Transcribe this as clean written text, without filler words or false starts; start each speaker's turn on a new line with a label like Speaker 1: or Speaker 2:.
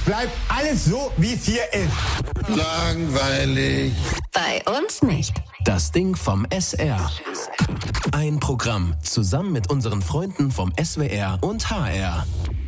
Speaker 1: bleibt alles so, wie es hier ist.
Speaker 2: Langweilig.
Speaker 3: Bei uns nicht.
Speaker 4: Das Ding vom SR. Ein Programm zusammen mit unseren Freunden vom SWR und HR.